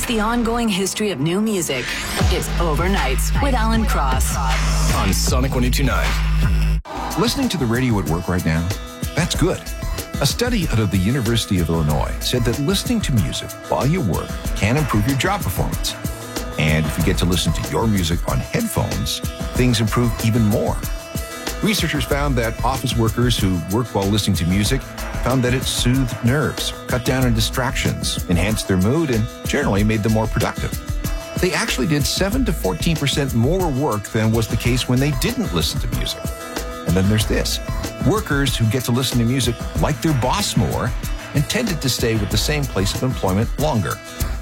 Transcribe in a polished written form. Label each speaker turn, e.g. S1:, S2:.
S1: is the ongoing history of new music. It's Overnights with Alan Cross
S2: on Sonic 102.9.
S3: Listening to the radio at work right now? That's good. A study out of the University of Illinois said that listening to music while you work can improve your job performance. And if you get to listen to your music on headphones, things improve even more. Researchers found that office workers who work while listening to music found that it soothed nerves, cut down on distractions, enhanced their mood, and generally made them more productive. They actually did 7 to 14% more work than was the case when they didn't listen to music. And then there's this. Workers who get to listen to music like their boss more and tended to stay with the same place of employment longer.